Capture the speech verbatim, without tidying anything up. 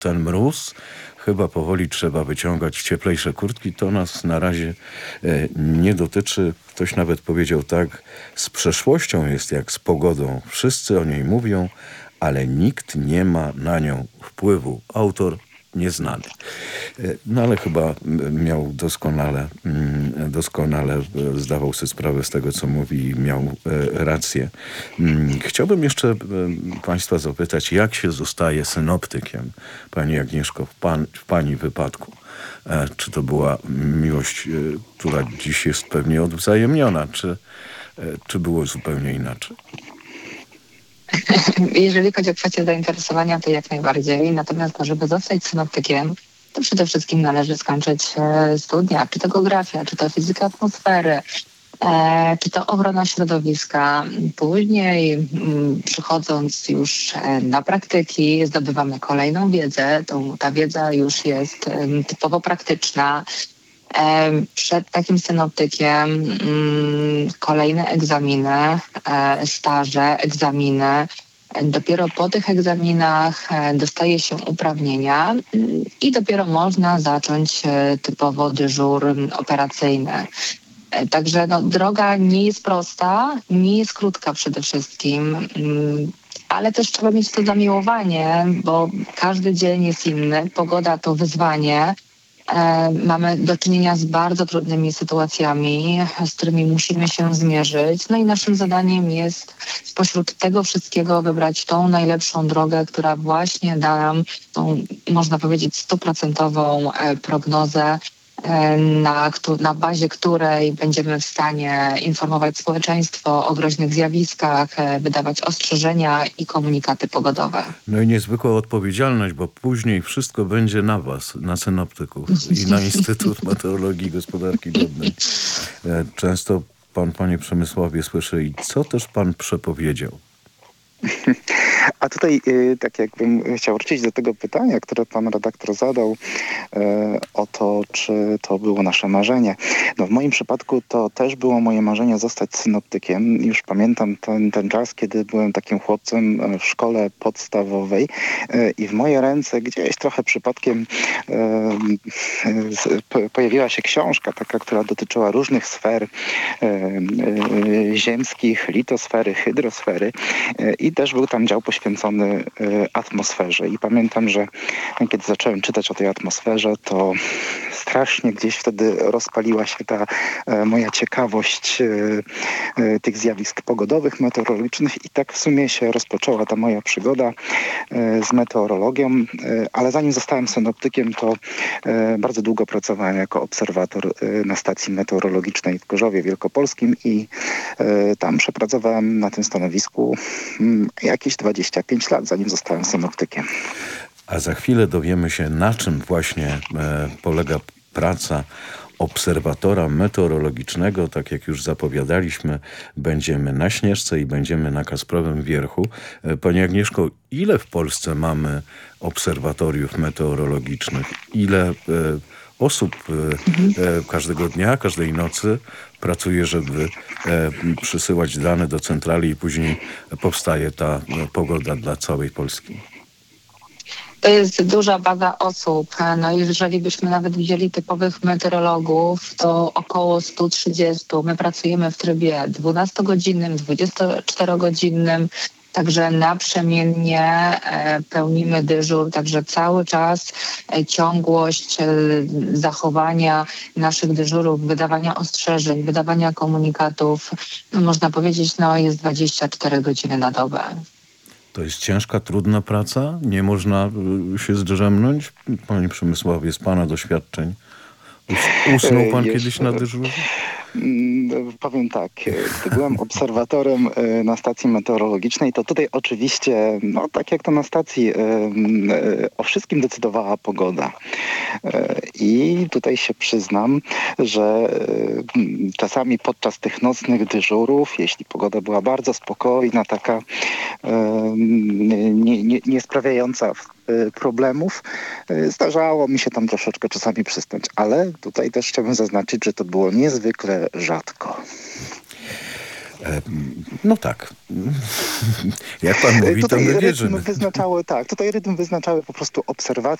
ten mróz. Chyba powoli trzeba wyciągać cieplejsze kurtki. To nas na razie e, nie dotyczy. Ktoś nawet powiedział tak, z przeszłością jest jak z pogodą. Wszyscy o niej mówią, ale nikt nie ma na nią wpływu. Autor nieznany. E, No ale chyba m, miał doskonale, mm, doskonale e, zdawał sobie sprawę z tego, co mówi i miał e, rację. Mm, Chciałbym jeszcze e, Państwa zapytać, jak się zostaje synoptykiem, Pani Agnieszko, w, pan, w Pani wypadku? E, Czy to była miłość, e, która dziś jest pewnie odwzajemniona, czy, e, czy było zupełnie inaczej? Jeżeli chodzi o kwestię zainteresowania, to jak najbardziej. Natomiast, no, żeby zostać synoptykiem, to przede wszystkim należy skończyć e, studia, czy to geografia, czy to fizyka atmosfery, e, czy to ochrona środowiska. Później, mm, przychodząc już e, na praktyki, zdobywamy kolejną wiedzę. Tą, ta wiedza już jest em, typowo praktyczna. Em, Przed takim synoptykiem mm, kolejne egzaminy, e, staże, egzaminy. Dopiero po tych egzaminach e, dostaje się uprawnienia mm, i dopiero można zacząć e, typowo dyżur mm, operacyjny. E, Także no, droga nie jest prosta, nie jest krótka przede wszystkim, mm, ale też trzeba mieć to zamiłowanie, bo każdy dzień jest inny, pogoda to wyzwanie. E, Mamy do czynienia z bardzo trudnymi sytuacjami, z którymi musimy się zmierzyć. No i naszym zadaniem jest spośród tego wszystkiego wybrać tą najlepszą drogę, która właśnie da nam tą, można powiedzieć, stuprocentową e, prognozę, e, na, któ- na bazie której będziemy w stanie informować społeczeństwo o groźnych zjawiskach, e, wydawać ostrzeżenia i komunikaty pogodowe. No i niezwykła odpowiedzialność, bo później wszystko będzie na was, na synoptyków i na Instytut Meteorologii i Gospodarki Wodnej. E, Często pan, panie Przemysławie, słyszy, i co też pan przepowiedział? A tutaj y, tak jakbym chciał wrócić do tego pytania, które pan redaktor zadał y, o to, czy to było nasze marzenie. No w moim przypadku to też było moje marzenie zostać synoptykiem. Już pamiętam ten, ten czas, kiedy byłem takim chłopcem w szkole podstawowej y, i w moje ręce gdzieś trochę przypadkiem y, y, z- po- pojawiła się książka taka, która dotyczyła różnych sfer y, y, ziemskich, litosfery, hydrosfery y, i też był tam dział poświęcony y, atmosferze. I pamiętam, że kiedy zacząłem czytać o tej atmosferze, to strasznie gdzieś wtedy rozpaliła się ta e, moja ciekawość e, e, tych zjawisk pogodowych, meteorologicznych i tak w sumie się rozpoczęła ta moja przygoda e, z meteorologią, e, ale zanim zostałem synoptykiem, to e, bardzo długo pracowałem jako obserwator e, na stacji meteorologicznej w Gorzowie Wielkopolskim i e, tam przepracowałem na tym stanowisku mm, jakieś dwadzieścia pięć lat, zanim zostałem synoptykiem. A za chwilę dowiemy się, na czym właśnie e, polega praca obserwatora meteorologicznego. Tak jak już zapowiadaliśmy, będziemy na Śnieżce i będziemy na Kasprowym Wierchu. E, Pani Agnieszko, ile w Polsce mamy obserwatoriów meteorologicznych? Ile e, osób e, e, każdego dnia, każdej nocy pracuje, żeby e, przysyłać dane do centrali i później powstaje ta e, pogoda dla całej Polski? To jest duża baza osób. No jeżeli byśmy nawet wzięli typowych meteorologów, to około sto trzydzieści. My pracujemy w trybie dwunastogodzinnym, dwudziestoczterogodzinnym, także naprzemiennie e, pełnimy dyżur, także cały czas e, ciągłość e, zachowania naszych dyżurów, wydawania ostrzeżeń, wydawania komunikatów, no, można powiedzieć, no jest dwadzieścia cztery godziny na dobę. To jest ciężka, trudna praca? Nie można y, się zdrzemnąć? Panie Przemysławie, z pana doświadczeń. Us- usnął pan E, kiedyś na dyżurze? Mm, Powiem tak, e, gdy byłem obserwatorem e, na stacji meteorologicznej, to tutaj oczywiście, no tak jak to na stacji, e, m, e, o wszystkim decydowała pogoda. E, I tutaj się przyznam, że e, m, czasami podczas tych nocnych dyżurów, jeśli pogoda była bardzo spokojna, taka e, nie, nie, nie sprawiająca e, problemów, e, zdarzało mi się tam troszeczkę czasami przysnąć, ale tutaj też chciałbym zaznaczyć, że to było niezwykle rzadko. E, no tak. Jak pan mówi, to Tutaj my rytm wierzymy. wyznaczały, tak, tutaj rytm wyznaczały po prostu obserwacje.